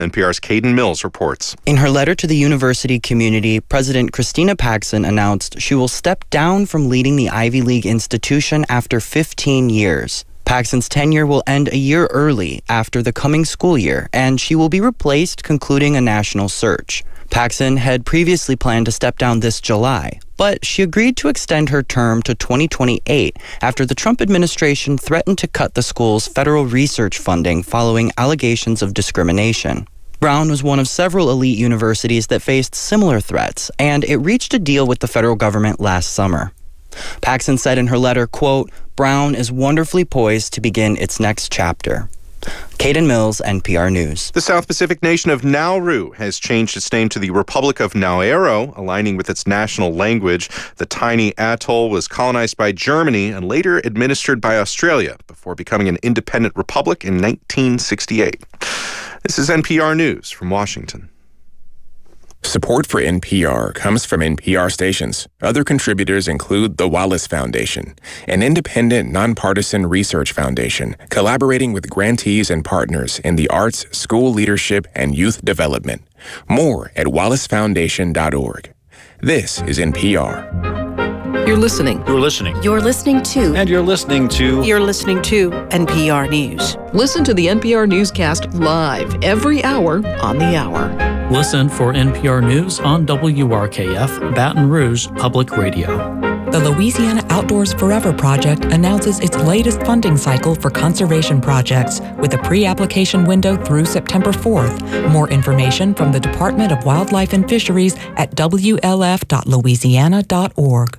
NPR's Caden Mills reports. In her letter to the university community, President Christina Paxson announced she will step down from leading the Ivy League institution after 15 years. Paxson's tenure will end a year early after the coming school year, and she will be replaced concluding a national search. Paxson had previously planned to step down this July, but she agreed to extend her term to 2028 after the Trump administration threatened to cut the school's federal research funding following allegations of discrimination. Brown was one of several elite universities that faced similar threats, and it reached a deal with the federal government last summer. Paxson said in her letter, quote, "Brown is wonderfully poised to begin its next chapter." Caden Mills, NPR News. The South Pacific nation of Nauru has changed its name to the Republic of Nauru, aligning with its national language. The tiny atoll was colonized by Germany and later administered by Australia before becoming an independent republic in 1968. This is NPR News from Washington. Support for NPR comes from NPR stations. Other contributors include the Wallace Foundation, an independent, nonpartisan research foundation collaborating with grantees and partners in the arts, school leadership, and youth development. More at wallacefoundation.org. This is NPR. You're listening. You're listening. You're listening to. And you're listening to. You're listening to NPR News. Listen to the NPR Newscast live every hour on the hour. Listen for NPR News on WRKF Baton Rouge Public Radio. The Louisiana Outdoors Forever Project announces its latest funding cycle for conservation projects with a pre-application window through September 4th. More information from the Department of Wildlife and Fisheries at wlf.louisiana.org.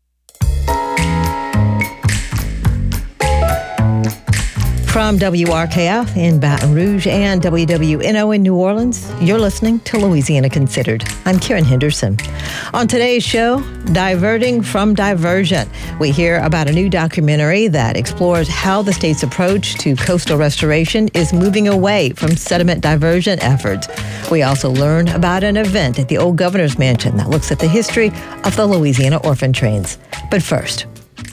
From WRKF in Baton Rouge and WWNO in New Orleans, you're listening to Louisiana Considered. I'm Karen Henderson. On today's show, Diverting from Diversion. We hear about a new documentary that explores how the state's approach to coastal restoration is moving away from sediment diversion efforts. We also learn about an event at the Old Governor's Mansion that looks at the history of the Louisiana orphan trains. But first,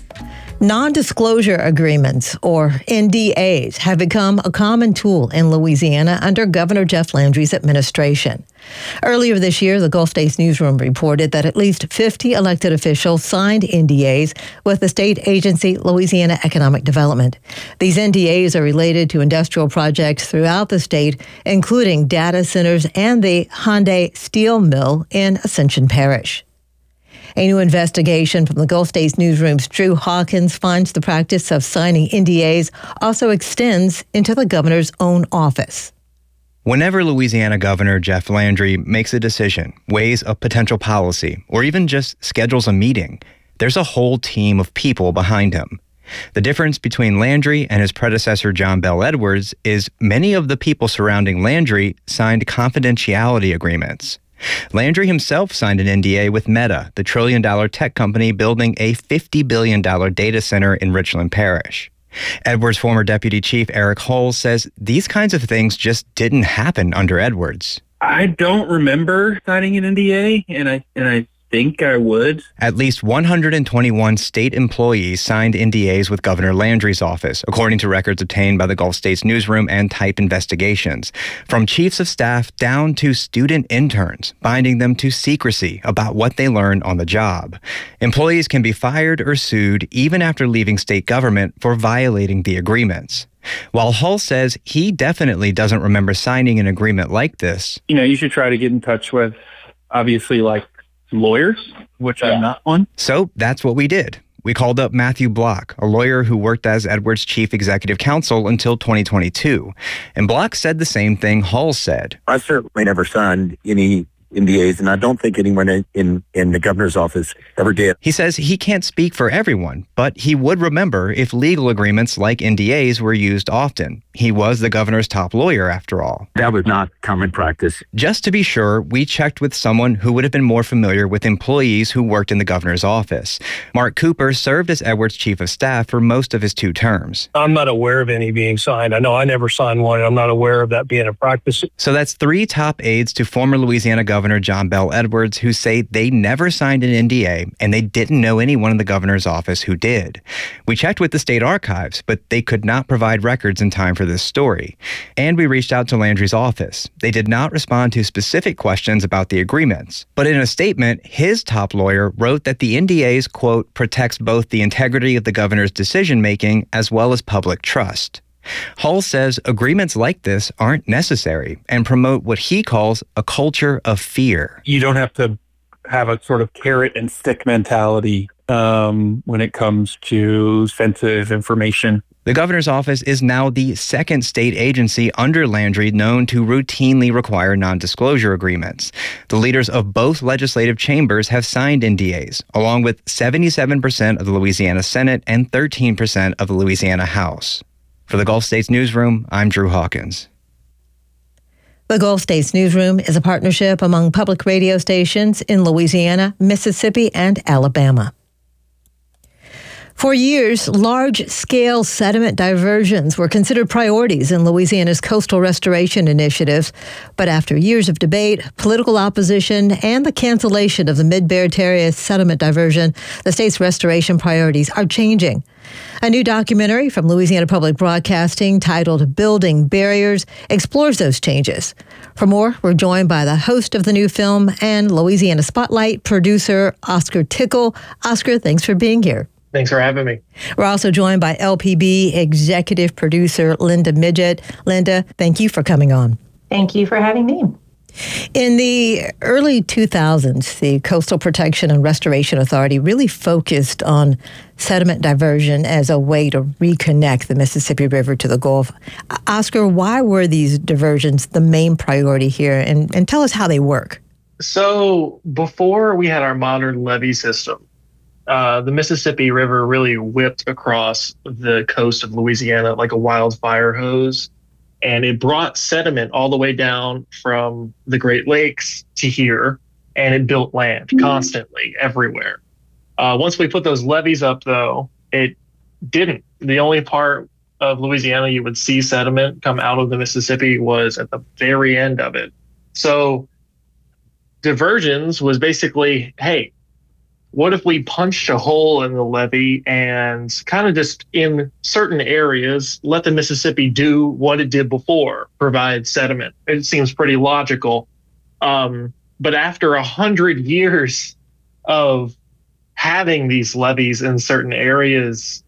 non-disclosure agreements, or NDAs, have become a common tool in Louisiana under Governor Jeff Landry's administration. Earlier this year, the Gulf States Newsroom reported that at least 50 elected officials signed NDAs with the state agency Louisiana Economic Development. These NDAs are related to industrial projects throughout the state, including data centers and the Hyundai steel mill in Ascension Parish. A new investigation from the Gulf States Newsroom's Drew Hawkins finds the practice of signing NDAs also extends into the governor's own office. Whenever Louisiana Governor Jeff Landry makes a decision, weighs a potential policy, or even just schedules a meeting, there's a whole team of people behind him. The difference between Landry and his predecessor John Bel Edwards is many of the people surrounding Landry signed confidentiality agreements. Landry himself signed an NDA with Meta, the trillion-dollar tech company building a $50 billion data center in Richland Parish. Edwards' former deputy chief Eric Hull says these kinds of things just didn't happen under Edwards. I don't remember signing an NDA, and I think I would. At least 121 state employees signed NDAs with Governor Landry's office, according to records obtained by the Gulf States Newsroom and Type Investigations. From chiefs of staff down to student interns, binding them to secrecy about what they learned on the job. Employees can be fired or sued even after leaving state government for violating the agreements. While Hull says he definitely doesn't remember signing an agreement like this. You should try to get in touch with, obviously, lawyers, which I'm not one. So that's what we did. We called up Matthew Block, a lawyer who worked as Edwards' chief executive counsel until 2022. And Block said the same thing Hull said. I certainly never signed any NDAs, and I don't think anyone in the governor's office ever did. He says he can't speak for everyone, but he would remember if legal agreements like NDAs were used often. He was the governor's top lawyer, after all. That was not common practice. Just to be sure, we checked with someone who would have been more familiar with employees who worked in the governor's office. Mark Cooper served as Edwards' chief of staff for most of his 2 terms. I'm not aware of any being signed. I know I never signed one. I'm not aware of that being a practice. So that's 3 top aides to former Louisiana Governor Governor John Bell Edwards, who say they never signed an NDA and they didn't know anyone in the governor's office who did. We checked with the state archives, but they could not provide records in time for this story. And we reached out to Landry's office. They did not respond to specific questions about the agreements. But in a statement, his top lawyer wrote that the NDAs, quote, protects both the integrity of the governor's decision-making as well as public trust. Hull says agreements like this aren't necessary and promote what he calls a culture of fear. You don't have to have a sort of carrot and stick mentality when it comes to sensitive information. The governor's office is now the second state agency under Landry known to routinely require non-disclosure agreements. The leaders of both legislative chambers have signed NDAs, along with 77% of the Louisiana Senate and 13% of the Louisiana House. For the Gulf States Newsroom, I'm Drew Hawkins. The Gulf States Newsroom is a partnership among public radio stations in Louisiana, Mississippi, and Alabama. For years, large-scale sediment diversions were considered priorities in Louisiana's coastal restoration initiatives. But after years of debate, political opposition, and the cancellation of the Mid-Barataria sediment diversion, the state's restoration priorities are changing. A new documentary from Louisiana Public Broadcasting titled Building Barriers explores those changes. For more, we're joined by the host of the new film and Louisiana Spotlight producer, Oscar Tickle. Oscar, thanks for being here. Thanks for having me. We're also joined by LPB executive producer Linda Midget. Linda, thank you for coming on. Thank you for having me. In the early 2000s, the Coastal Protection and Restoration Authority really focused on sediment diversion as a way to reconnect the Mississippi River to the Gulf. Oscar, why were these diversions the main priority here? And tell us how they work. So before we had our modern levee system, the Mississippi River really whipped across the coast of Louisiana like a wildfire hose. And it brought sediment all the way down from the Great Lakes to here, and it built land constantly everywhere. Once we put those levees up, though, it didn't. The only part of Louisiana you would see sediment come out of the Mississippi was at the very end of it. So diversions was basically, hey, what if we punched a hole in the levee and kind of just in certain areas, let the Mississippi do what it did before, provide sediment? It seems pretty logical. But after 100 years of having these levees in certain areas,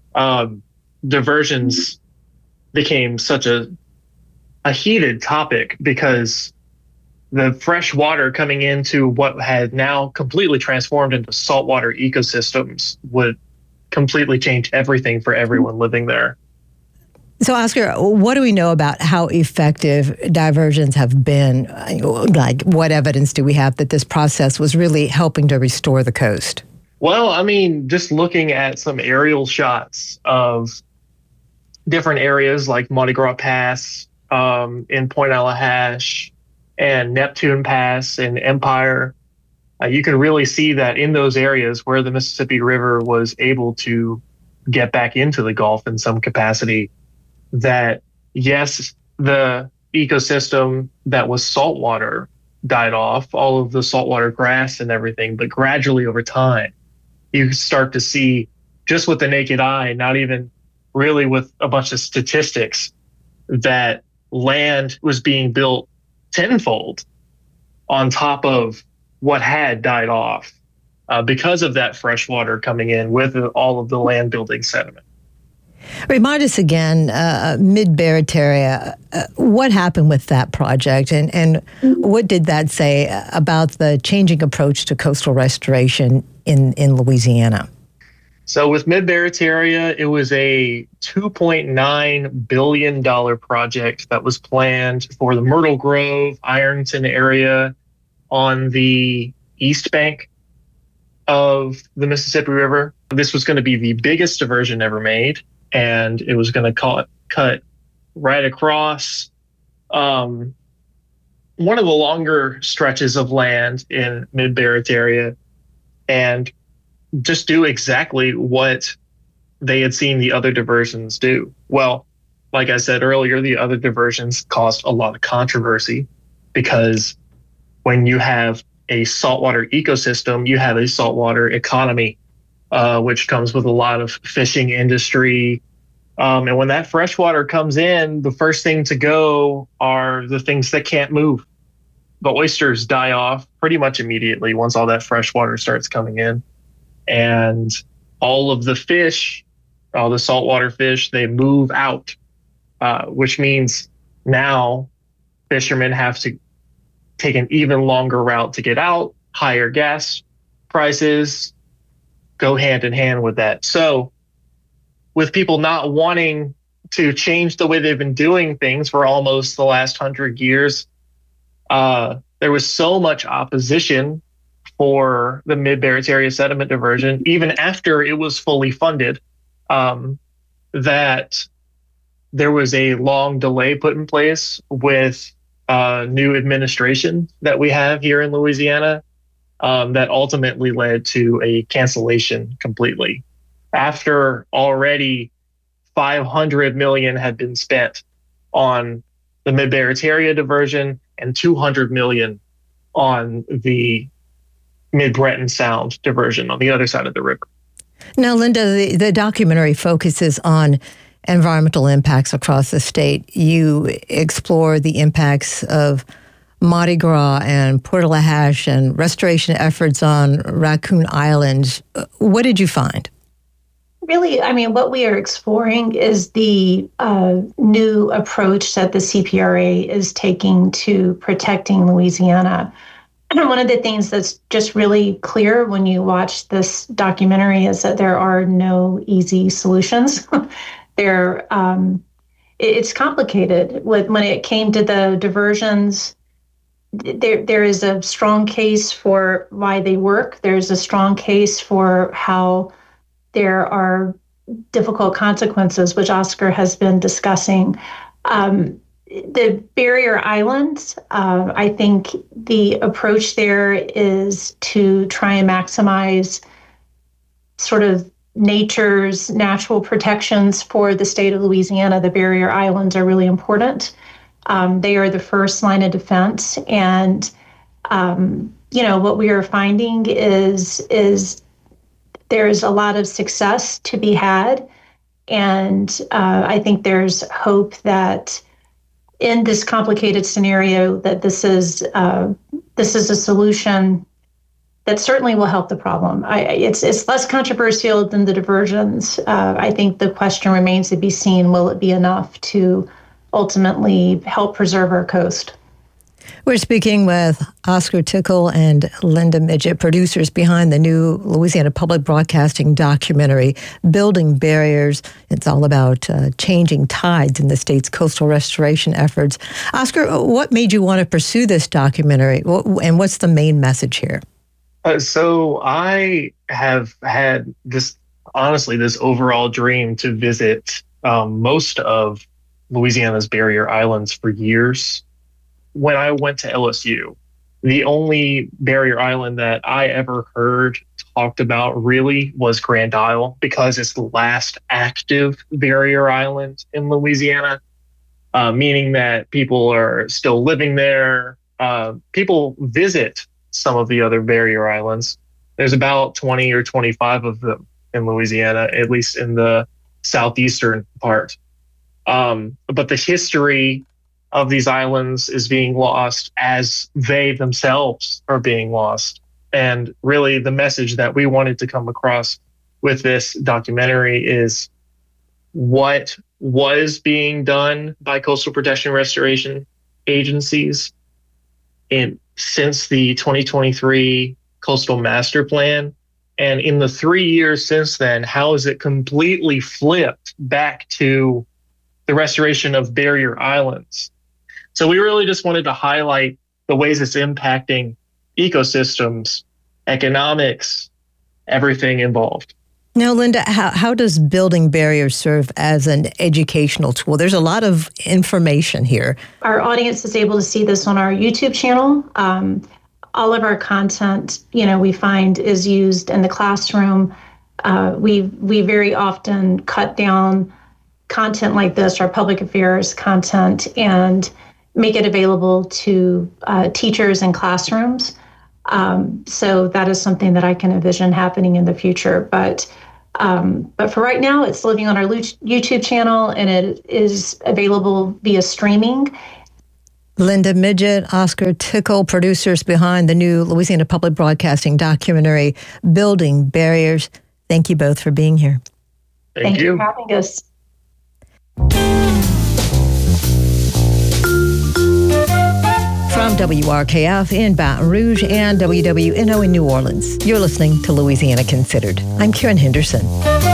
diversions became such a heated topic because the fresh water coming into what had now completely transformed into saltwater ecosystems would completely change everything for everyone living there. So, Oscar, what do we know about how effective diversions have been? Like, what evidence do we have that this process was really helping to restore the coast? Well, I mean, just looking at some aerial shots of different areas like Mardi Gras Pass in Point Allahache, and Neptune Pass and Empire, you can really see that in those areas where the Mississippi River was able to get back into the Gulf in some capacity, that yes, the ecosystem that was saltwater died off, all of the saltwater grass and everything, but gradually over time, you start to see just with the naked eye, not even really with a bunch of statistics, that land was being built tenfold on top of what had died off because of that fresh water coming in with all of the land building sediment. Remind us again, Mid-Barataria, what happened with that project and what did that say about the changing approach to coastal restoration in Louisiana? So with Mid-Barataria, it was a $2.9 billion project that was planned for the Myrtle Grove, Ironton area on the east bank of the Mississippi River. This was going to be the biggest diversion ever made, and it was going to cut right across one of the longer stretches of land in Mid-Barataria and just do exactly what they had seen the other diversions do. Well, like I said earlier, the other diversions caused a lot of controversy because when you have a saltwater ecosystem, you have a saltwater economy, which comes with a lot of fishing industry. And when that freshwater comes in, the first thing to go are the things that can't move. The oysters die off pretty much immediately once all that fresh water starts coming in. And all of the fish, all the saltwater fish, they move out, which means now fishermen have to take an even longer route to get out. Higher gas prices go hand in hand with that. So with people not wanting to change the way they've been doing things for almost the last 100 years, there was so much opposition for the Mid-Barataria sediment diversion, even after it was fully funded, that there was a long delay put in place with new administration that we have here in Louisiana that ultimately led to a cancellation completely. After already $500 million had been spent on the Mid-Barataria diversion and $200 million on the Mid-Breton Sound diversion on the other side of the river. Now, Linda, the documentary focuses on environmental impacts across the state. You explore the impacts of Mardi Gras and Port La Hache and restoration efforts on Raccoon Island. What did you find? Really, I mean, what we are exploring is the new approach that the CPRA is taking to protecting Louisiana. And one of the things that's just really clear when you watch this documentary is that there are no easy solutions. It's complicated. When it came to the diversions, there is a strong case for why they work. There's a strong case for how there are difficult consequences, which Oscar has been discussing. The barrier islands, I think the approach there is to try and maximize sort of nature's natural protections for the state of Louisiana. The barrier islands are really important. They are the first line of defense. And, what we are finding is there's a lot of success to be had. And I think there's hope that in this complicated scenario that this is a solution that certainly will help the problem. It's less controversial than the diversions. I think the question remains to be seen, will it be enough to ultimately help preserve our coast? We're speaking with Oscar Tickle and Linda Midget, producers behind the new Louisiana Public Broadcasting documentary, Building Barriers. It's all about changing tides in the state's coastal restoration efforts. Oscar, what made you want to pursue this documentary, and what's the main message here? So I have had this overall dream to visit most of Louisiana's barrier islands for years. When I went to LSU, the only barrier island that I ever heard talked about really was Grand Isle, because it's the last active barrier island in Louisiana, meaning that people are still living there. People visit some of the other barrier islands. There's about 20 or 25 of them in Louisiana, at least in the southeastern part. But the history of these islands is being lost as they themselves are being lost. And really the message that we wanted to come across with this documentary is what was being done by coastal protection restoration agencies since the 2023 Coastal Master Plan. And in the 3 years since then, how has it completely flipped back to the restoration of barrier islands? So we really just wanted to highlight the ways it's impacting ecosystems, economics, everything involved. Now, Linda, how does Building Barriers serve as an educational tool? There's a lot of information here. Our audience is able to see this on our YouTube channel. All of our content, we find is used in the classroom. We very often cut down content like this, our public affairs content, and make it available to teachers and classrooms. So that is something that I can envision happening in the future. But for right now, it's living on our YouTube channel, and it is available via streaming. Linda Midget, Oscar Tickle, producers behind the new Louisiana Public Broadcasting documentary, Building Barriers. Thank you both for being here. Thank you for having us. From WRKF in Baton Rouge and WWNO in New Orleans, you're listening to Louisiana Considered. I'm Karen Henderson.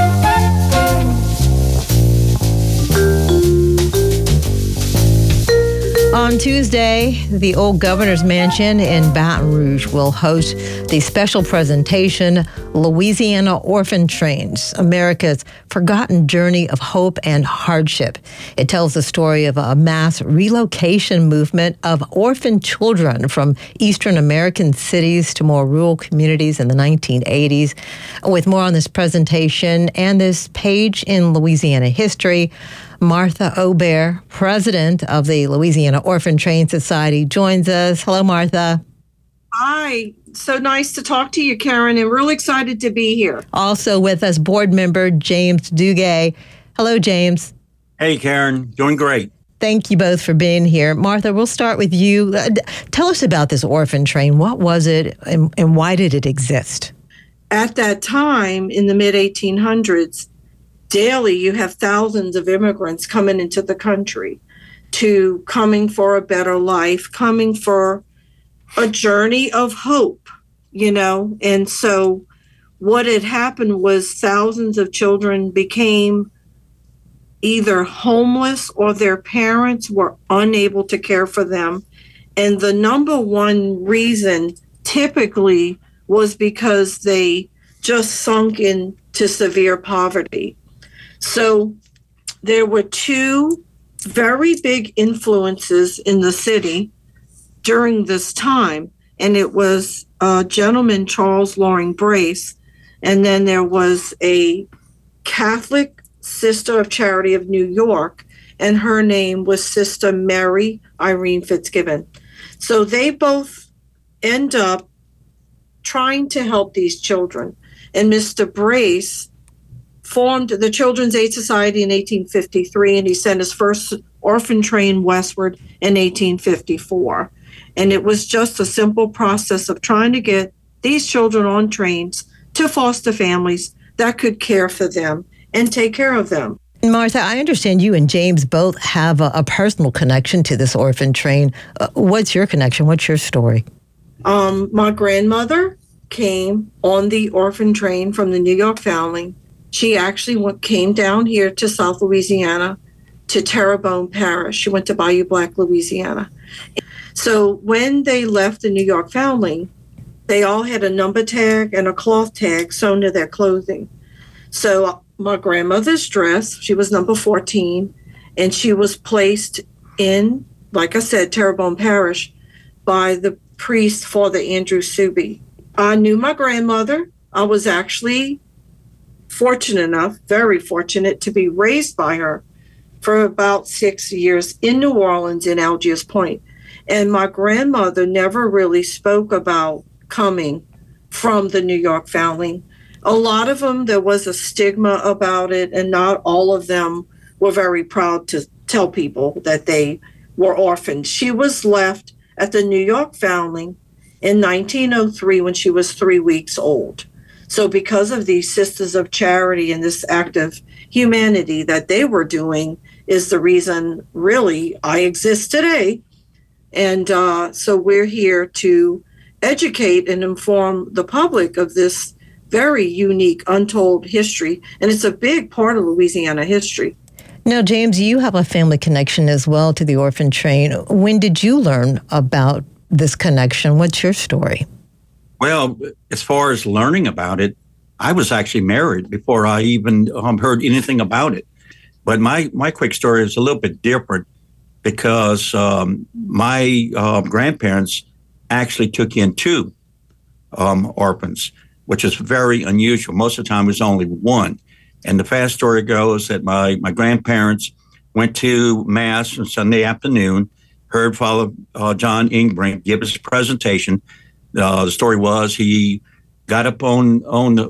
On Tuesday, the old governor's mansion in Baton Rouge will host the special presentation, Louisiana Orphan Trains, America's Forgotten Journey of Hope and Hardship. It tells the story of a mass relocation movement of orphan children from Eastern American cities to more rural communities in the 1980s. With more on this presentation and this page in Louisiana history, Martha Aubert, president of the Louisiana Orphan Train Society, joins us. Hello, Martha. Hi. So nice to talk to you, Karen, and really excited to be here. Also with us, board member James Duguay. Hello, James. Hey, Karen. Doing great. Thank you both for being here. Martha, we'll start with you. Tell us about this orphan train. What was it, and why did it exist? At that time, in the mid-1800s, daily, you have thousands of immigrants coming into the country, coming for a better life, coming for a journey of hope, And so what had happened was thousands of children became either homeless or their parents were unable to care for them. And the number one reason typically was because they just sunk into severe poverty. So there were two very big influences in the city during this time, and it was a gentleman, Charles Loring Brace, and then there was a Catholic Sister of Charity of New York, and her name was Sister Mary Irene Fitzgibbon. So they both end up trying to help these children, and Mr. Brace formed the Children's Aid Society in 1853, and he sent his first orphan train westward in 1854. And it was just a simple process of trying to get these children on trains to foster families that could care for them and take care of them. Martha, I understand you and James both have a personal connection to this orphan train. What's your connection? What's your story? My grandmother came on the orphan train from the New York Foundling. She actually came down here to South Louisiana, to Terrebonne Parish. She went to Bayou Black, Louisiana. So when they left the New York Foundling, they all had a number tag and a cloth tag sewn to their clothing. So my grandmother's dress, she was number 14, and she was placed in, like I said, Terrebonne Parish by the priest, Father Andrew Suby. I knew my grandmother. I was actually fortunate enough, very fortunate, to be raised by her for about 6 years in New Orleans in Algiers Point. And my grandmother never really spoke about coming from the New York Foundling. A lot of them, there was a stigma about it, and not all of them were very proud to tell people that they were orphans. She was left at the New York Foundling in 1903 when she was 3 weeks old. So because of these Sisters of Charity and this act of humanity that they were doing is the reason, really, I exist today. And so we're here to educate and inform the public of this very unique, untold history. And it's a big part of Louisiana history. Now, James, you have a family connection as well to the orphan train. When did you learn about this connection? What's your story? Well, as far as learning about it, I was actually married before I even heard anything about it. But my quick story is a little bit different because my grandparents actually took in two orphans, which is very unusual. Most of the time, it was only one. And the fast story goes that my grandparents went to Mass on Sunday afternoon. heard Father John Ingbrink give his presentation. The story was he got up on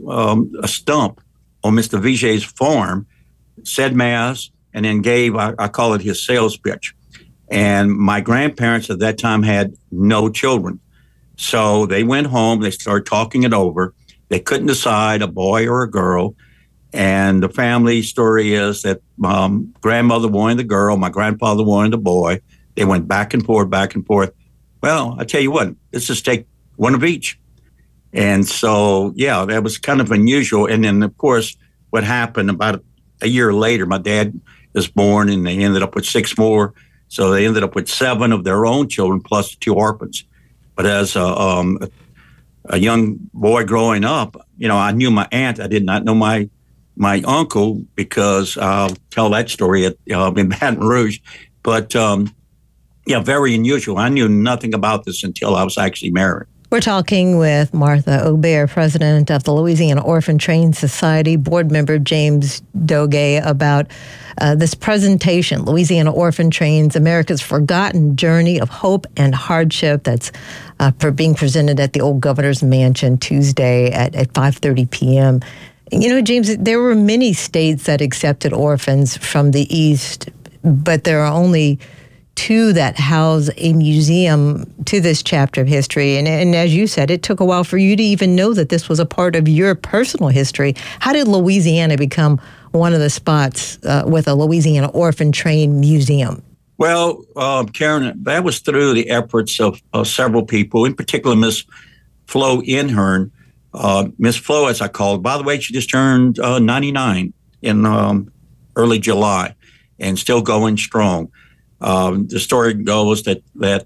a stump on Mr. Vijay's farm, said Mass, and then gave, I call it his sales pitch. And my grandparents at that time had no children. So they went home, they started talking it over. They couldn't decide a boy or a girl. And the family story is that grandmother wanted the girl, my grandfather wanted the boy. They went back and forth, back and forth. Well, I tell you what, let's just take one of each. And so, yeah, that was kind of unusual. And then, of course, what happened about a year later, my dad was born and they ended up with 6 more. So they ended up with 7 of their own children plus 2 orphans. But as a young boy growing up, you know, I knew my aunt. I did not know my uncle because I'll tell that story in Baton Rouge. But, yeah, very unusual. I knew nothing about this until I was actually married. We're talking with Martha Aubert, president of the Louisiana Orphan Train Society, board member James Doge, about this presentation, Louisiana Orphan Trains, America's Forgotten Journey of Hope and Hardship, that's being presented at the Old Governor's Mansion Tuesday at 5:30 p.m. You know, James, there were many states that accepted orphans from the East, but there are only 2 that house a museum to this chapter of history. And as you said, it took a while for you to even know that this was a part of your personal history. How did Louisiana become one of the spots with a Louisiana Orphan Train Museum? Well, Karen, that was through the efforts of several people, in particular Miss Flo Inhern. Miss Flo, as I call her, by the way, she just turned 99 in early July and still going strong. The story goes that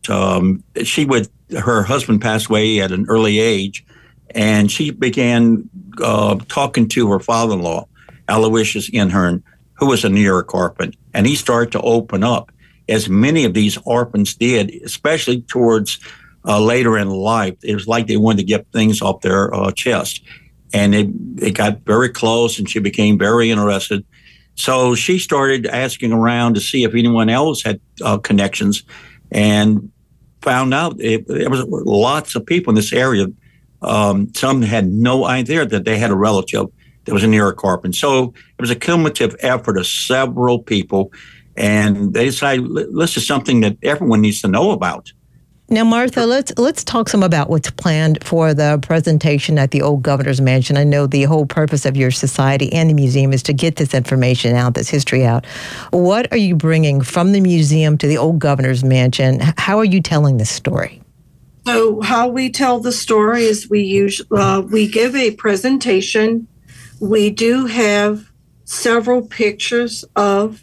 her husband passed away at an early age, and she began talking to her father-in-law, Aloysius Inhern, who was a New York orphan, and he started to open up, as many of these orphans did, especially towards later in life. It was like they wanted to get things off their chest, and they got very close, and she became very interested. So she started asking around to see if anyone else had connections, and found out there was lots of people in this area. Some had no idea that they had a relative that was a New York orphan. So it was a cumulative effort of several people, and they decided, this is something that everyone needs to know about. Now, Martha, let's talk some about what's planned for the presentation at the Old Governor's Mansion. I know the whole purpose of your society and the museum is to get this information out, this history out. What are you bringing from the museum to the Old Governor's Mansion? How are you telling this story? So how we tell the story is we give a presentation. We do have several pictures of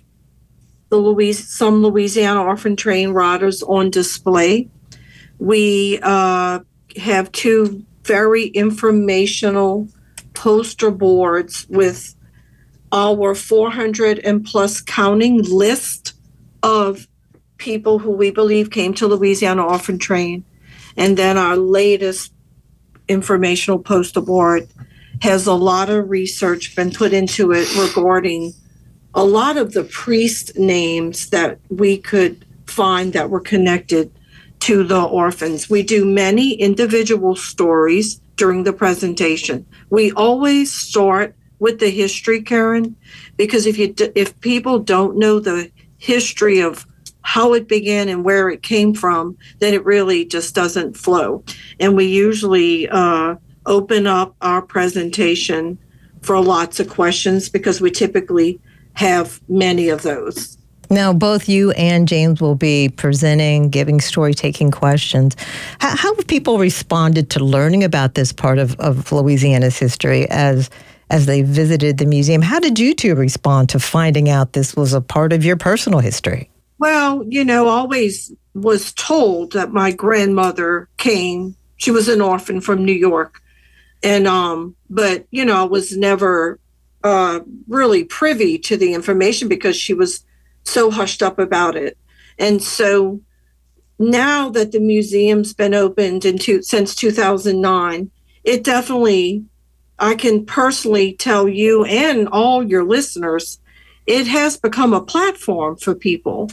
some Louisiana Orphan Train riders on display. We have 2 very informational poster boards with our 400 and plus counting list of people who we believe came to Louisiana Orphan Train. And then our latest informational poster board has a lot of research been put into it regarding a lot of the priest names that we could find that were connected to the orphans. We do many individual stories during the presentation. We always start with the history, Karen, because if people don't know the history of how it began and where it came from, then it really just doesn't flow. And we usually open up our presentation for lots of questions because we typically have many of those. Now, both you and James will be presenting, giving story, taking questions. How have people responded to learning about this part of Louisiana's history as they visited the museum? How did you 2 respond to finding out this was a part of your personal history? Well, always was told that my grandmother came. She was an orphan from New York. And, but, I was never really privy to the information because she was so hushed up about it. And so now that the museum's been opened since 2009, it definitely, I can personally tell you and all your listeners, it has become a platform for people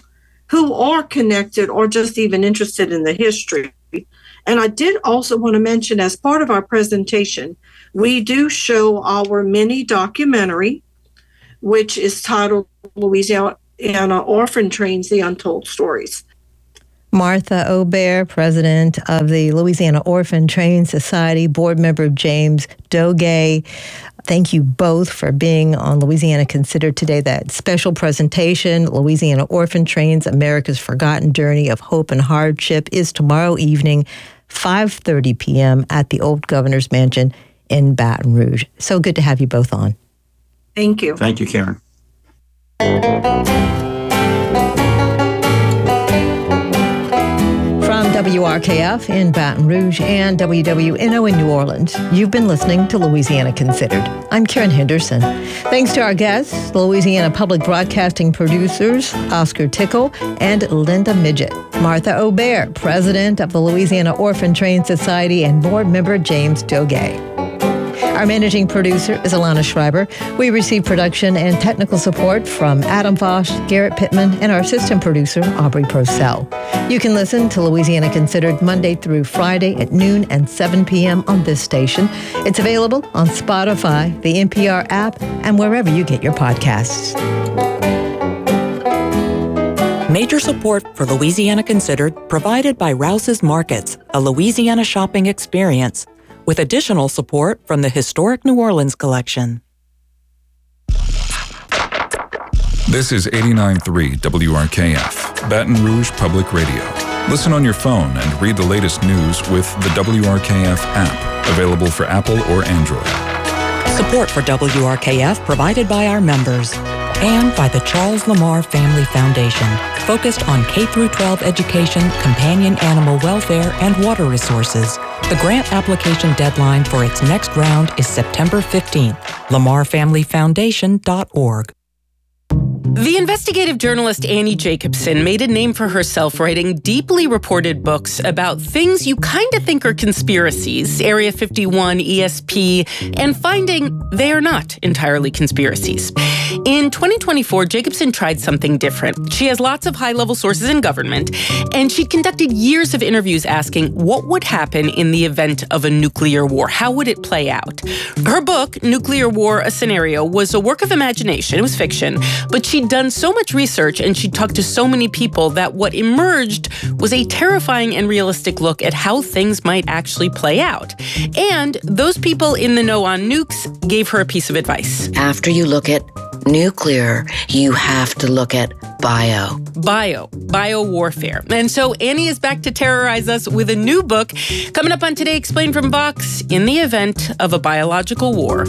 who are connected or just even interested in the history. And I did also want to mention, as part of our presentation, we do show our mini documentary, which is titled Louisiana Orphan Trains, The Untold Stories. Martha Aubert, president of the Louisiana Orphan Train Society, board member James Doge. Thank you both for being on Louisiana Considered today. That special presentation, Louisiana Orphan Trains, America's Forgotten Journey of Hope and Hardship, is tomorrow evening, 5:30 p.m. at the Old Governor's Mansion in Baton Rouge. So good to have you both on. Thank you. Thank you, Karen. From WRKF in Baton Rouge and WWNO in New Orleans, you've been listening to Louisiana Considered. I'm Karen Henderson. Thanks to our guests, Louisiana Public Broadcasting producers Oscar Tickle and Linda Midget. Martha Aubert, president of the Louisiana Orphan Train Society, and board member James Doge. Our managing producer is Alana Schreiber. We receive production and technical support from Adam Vosch, Garrett Pittman, and our assistant producer, Aubrey Purcell. You can listen to Louisiana Considered Monday through Friday at noon and 7 p.m. on this station. It's available on Spotify, the NPR app, and wherever you get your podcasts. Major support for Louisiana Considered provided by Rouse's Markets, a Louisiana shopping experience, with additional support from the Historic New Orleans Collection. This is 89.3 WRKF, Baton Rouge Public Radio. Listen on your phone and read the latest news with the WRKF app, available for Apple or Android. Support for WRKF provided by our members and by the Charles Lamar Family Foundation, focused on K-12 education, companion animal welfare, and water resources. The grant application deadline for its next round is September 15th. LamarFamilyFoundation.org. The investigative journalist Annie Jacobson made a name for herself writing deeply reported books about things you kind of think are conspiracies, Area 51, ESP, and finding they are not entirely conspiracies. In 2024, Jacobson tried something different. She has lots of high-level sources in government, and she conducted years of interviews asking what would happen in the event of a nuclear war. How would it play out? Her book, Nuclear War, A Scenario, was a work of imagination. It was fiction, but she'd done so much research and she'd talked to so many people that what emerged was a terrifying and realistic look at how things might actually play out. And those people in the know on nukes gave her a piece of advice. After you look at nuclear, you have to look at bio warfare. And so Annie is back to terrorize us with a new book coming up on Today Explained from Vox, In the Event of a Biological War.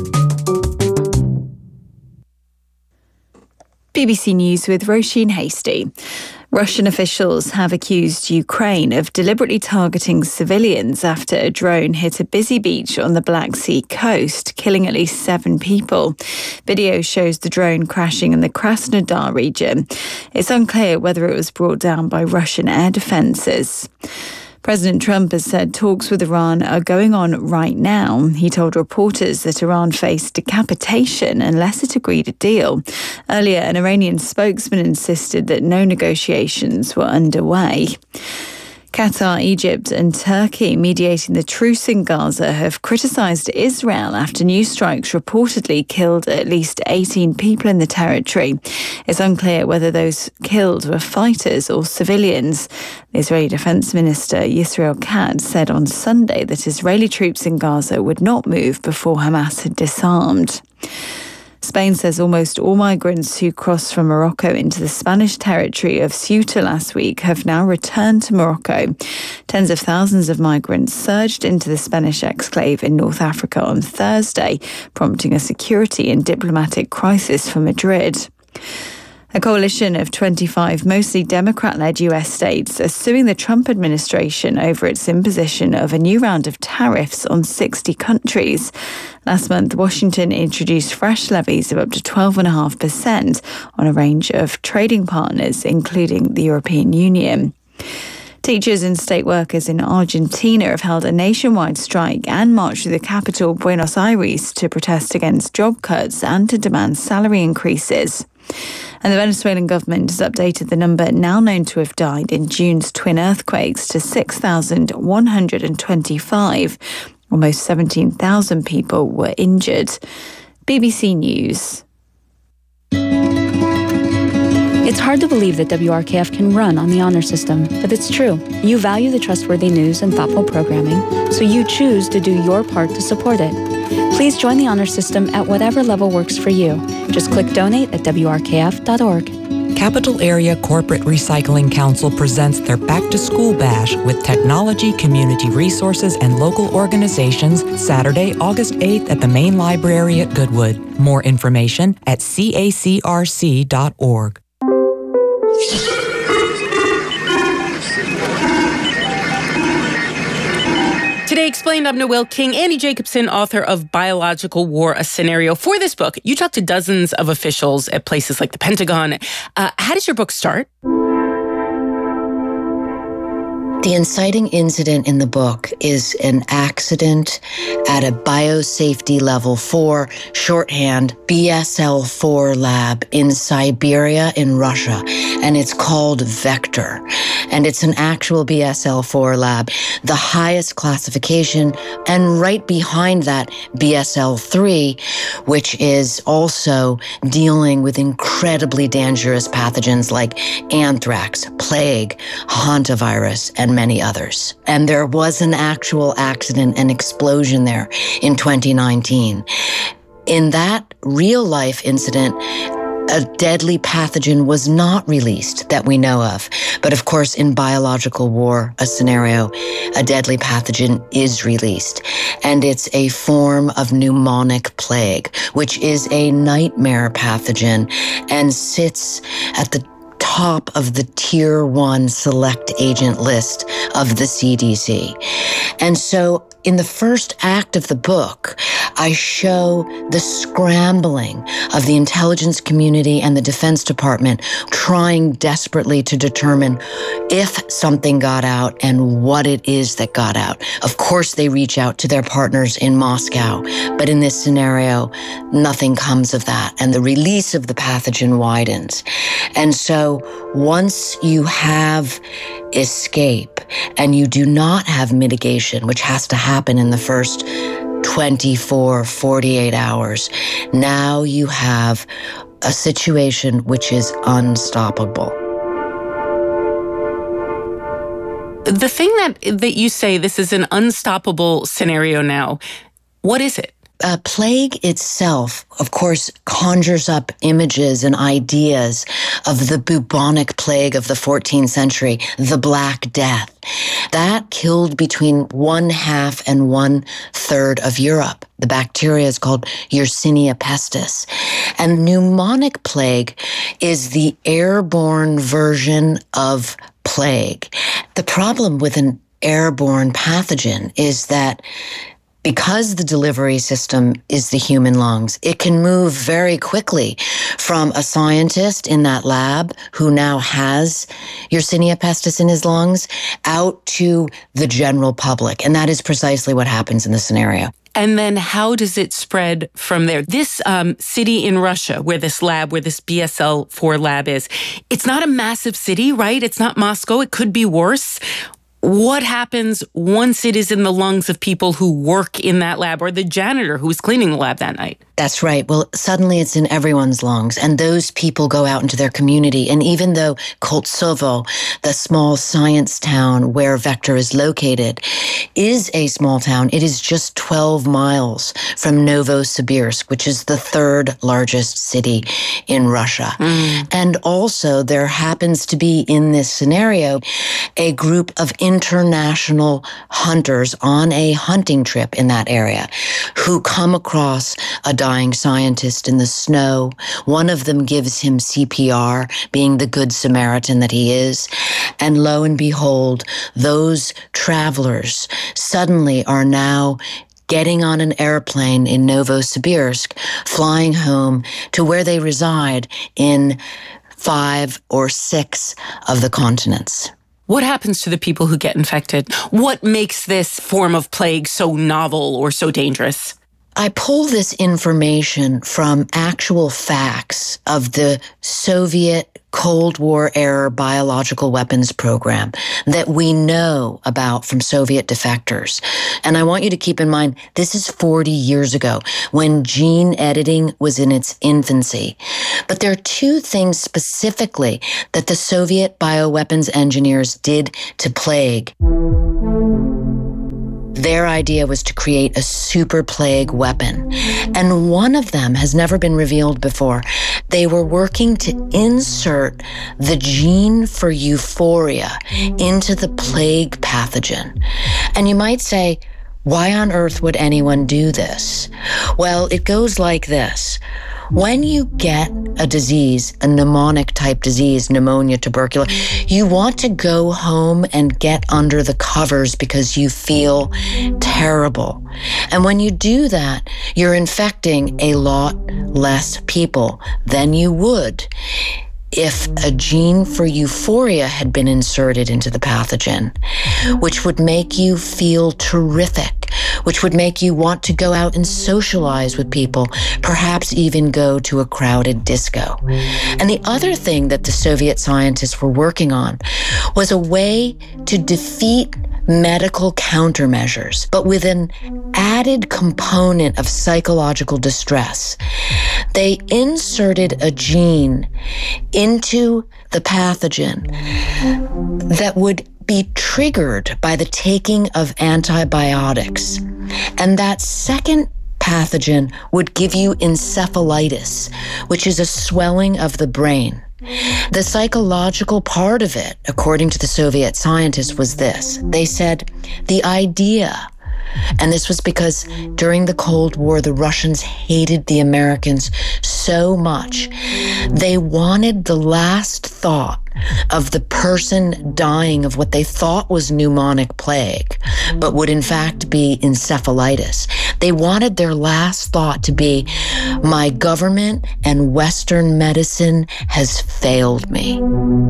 BBC News with Roisin Hasty. Russian officials have accused Ukraine of deliberately targeting civilians after a drone hit a busy beach on the Black Sea coast, killing at least 7 people. Video shows the drone crashing in the Krasnodar region. It's unclear whether it was brought down by Russian air defences. President Trump has said talks with Iran are going on right now. He told reporters that Iran faced decapitation unless it agreed a deal. Earlier, an Iranian spokesman insisted that no negotiations were underway. Qatar, Egypt and Turkey, mediating the truce in Gaza, have criticised Israel after new strikes reportedly killed at least 18 people in the territory. It's unclear whether those killed were fighters or civilians. The Israeli Defence Minister Yisrael Katz said on Sunday that Israeli troops in Gaza would not move before Hamas had disarmed. Spain says almost all migrants who crossed from Morocco into the Spanish territory of Ceuta last week have now returned to Morocco. Tens of thousands of migrants surged into the Spanish exclave in North Africa on Thursday, prompting a security and diplomatic crisis for Madrid. A coalition of 25 mostly Democrat-led US states are suing the Trump administration over its imposition of a new round of tariffs on 60 countries. Last month, Washington introduced fresh levies of up to 12.5% on a range of trading partners, including the European Union. Teachers and state workers in Argentina have held a nationwide strike and marched through the capital, Buenos Aires, to protest against job cuts and to demand salary increases. And the Venezuelan government has updated the number now known to have died in June's twin earthquakes to 6,125. Almost 17,000 people were injured. BBC News. It's hard to believe that WRKF can run on the honor system, but it's true. You value the trustworthy news and thoughtful programming, so you choose to do your part to support it. Please join the honor system at whatever level works for you. Just click donate at WRKF.org. Capital Area Corporate Recycling Council presents their Back to School Bash with technology, community resources, and local organizations Saturday, August 8th at the main library at Goodwood. More information at cacrc.org. Today Explained, I'm Noel King. Annie Jacobson, author of Biological War, A Scenario. For this book, you talked to dozens of officials at places like the Pentagon. How does your book start? The inciting incident in the book is an accident at a biosafety level 4, shorthand BSL-4 lab in Siberia in Russia, and it's called Vector. And it's an actual BSL-4 lab, the highest classification, and right behind that, BSL-3, which is also dealing with incredibly dangerous pathogens like anthrax, plague, hantavirus, and many others. And there was an actual accident, an explosion there in 2019. In that real-life incident, a deadly pathogen was not released that we know of. But of course, in Biological War, A Scenario, a deadly pathogen is released. And it's a form of pneumonic plague, which is a nightmare pathogen and sits at the top of the Tier 1 select agent list of the CDC. And so in the first act of the book, I show the scrambling of the intelligence community and the Defense Department trying desperately to determine if something got out and what it is that got out. Of course, they reach out to their partners in Moscow, but in this scenario, nothing comes of that, and the release of the pathogen widens. And so once you have escape and you do not have mitigation, which has to happen in the first 24, 48 hours, now you have a situation which is unstoppable. The thing that you say, this is an unstoppable scenario now, what is it? Plague itself, of course, conjures up images and ideas of the bubonic plague of the 14th century, the Black Death. That killed between 1/2 and 1/3 of Europe. The bacteria is called Yersinia pestis. And pneumonic plague is the airborne version of plague. The problem with an airborne pathogen is that because the delivery system is the human lungs, it can move very quickly from a scientist in that lab who now has Yersinia pestis in his lungs out to the general public. And that is precisely what happens in the scenario. And then how does it spread from there? This city in Russia where this BSL-4 lab is, it's not a massive city, right? It's not Moscow. It could be worse. What happens once it is in the lungs of people who work in that lab or the janitor who was cleaning the lab that night? That's right. Well, suddenly it's in everyone's lungs, and those people go out into their community. And even though Koltsovo, the small science town where Vector is located, is a small town, it is just 12 miles from Novosibirsk, which is the 3rd largest city in Russia. And also there happens to be in this scenario a group of international hunters on a hunting trip in that area who come across a dying scientist in the snow. One of them gives him CPR, being the good Samaritan that he is. And lo and behold, those travelers suddenly are now getting on an airplane in Novosibirsk, flying home to where they reside in 5 or 6 of the continents. What happens to the people who get infected? What makes this form of plague so novel or so dangerous? I pull this information from actual facts of the Soviet Cold War era biological weapons program that we know about from Soviet defectors. And I want you to keep in mind, this is 40 years ago when gene editing was in its infancy. But there are two things specifically that the Soviet bioweapons engineers did to plague. Their idea was to create a super plague weapon. And one of them has never been revealed before. They were working to insert the gene for euphoria into the plague pathogen. And you might say, why on earth would anyone do this? Well, it goes like this. When you get a disease, a pneumonic type disease, pneumonia, tuberculosis, you want to go home and get under the covers because you feel terrible. And when you do that, you're infecting a lot less people than you would if a gene for euphoria had been inserted into the pathogen, which would make you feel terrific, which would make you want to go out and socialize with people, perhaps even go to a crowded disco. And the other thing that the Soviet scientists were working on was a way to defeat medical countermeasures, but with an added component of psychological distress. They inserted a gene into the pathogen that would be triggered by the taking of antibiotics. And that second pathogen would give you encephalitis, which is a swelling of the brain. The psychological part of it, according to the Soviet scientists, was this. They said the idea, and this was because during the Cold War, the Russians hated the Americans so much. They wanted the last thought of the person dying of what they thought was pneumonic plague, but would in fact be encephalitis. They wanted their last thought to be, my government and Western medicine has failed me.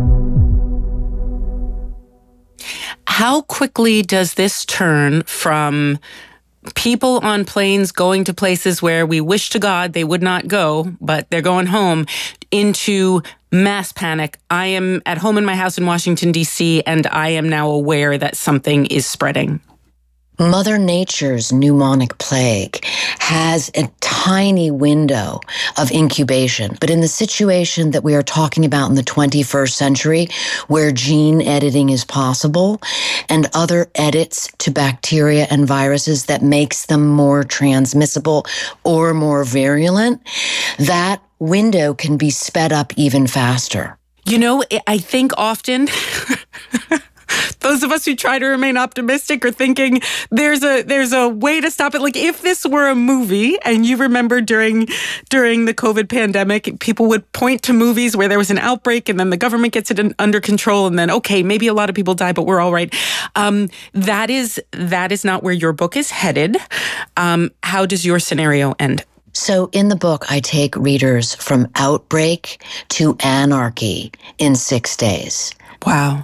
How quickly does this turn from people on planes going to places where we wish to God they would not go, but they're going home, into mass panic? I am at home in my house in Washington, D.C., and I am now aware that something is spreading. Mother Nature's pneumonic plague has a tiny window of incubation. But in the situation that we are talking about in the 21st century, where gene editing is possible and other edits to bacteria and viruses that makes them more transmissible or more virulent, that window can be sped up even faster. You know, I think often those of us who try to remain optimistic are thinking there's a way to stop it. Like if this were a movie, and you remember during the COVID pandemic, people would point to movies where there was an outbreak and then the government gets it under control, and then, okay, maybe a lot of people die, but we're all right. That is not where your book is headed. How does your scenario end? So in the book, I take readers from outbreak to anarchy in 6 days. Wow.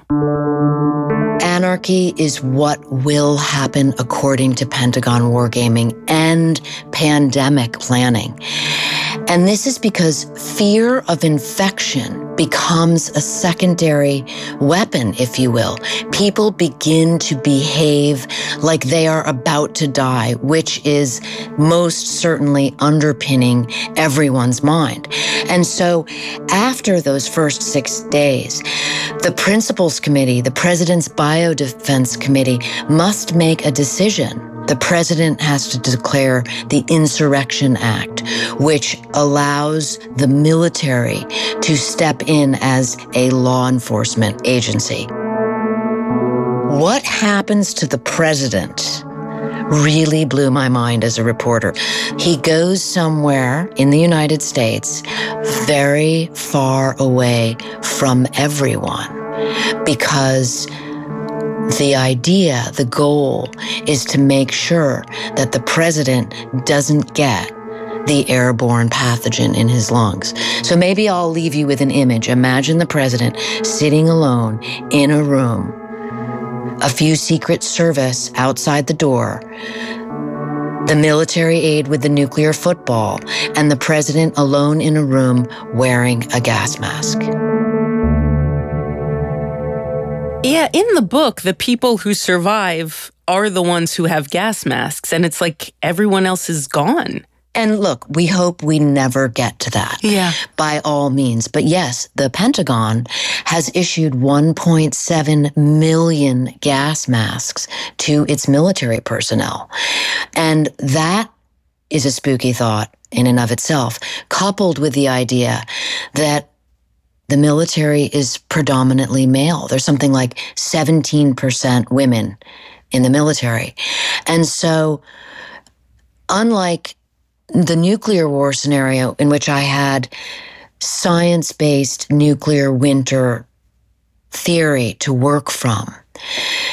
Anarchy is what will happen according to Pentagon wargaming and pandemic planning. And this is because fear of infection becomes a secondary weapon, if you will. People begin to behave like they are about to die, which is most certainly underpinning everyone's mind. And so after those first 6 days, the Principals Committee, the President's Biodefense Committee, must make a decision. The president has to declare the Insurrection Act, which allows the military to step in as a law enforcement agency. What happens to the president really blew my mind as a reporter. He goes somewhere in the United States very far away from everyone because the idea, the goal, is to make sure that the president doesn't get the airborne pathogen in his lungs. So maybe I'll leave you with an image. Imagine the president sitting alone in a room, a few Secret Service outside the door, The military aide with the nuclear football, and the president alone in a room wearing a gas mask. Yeah, in the book, the people who survive are the ones who have gas masks, and it's like everyone else is gone. And look, we hope we never get to that. Yeah. By all means. But yes, the Pentagon has issued 1.7 million gas masks to its military personnel. And that is a spooky thought in and of itself, coupled with the idea that the military is predominantly male. There's something like 17% women in the military. And so, unlike the nuclear war scenario in which I had science-based nuclear winter theory to work from,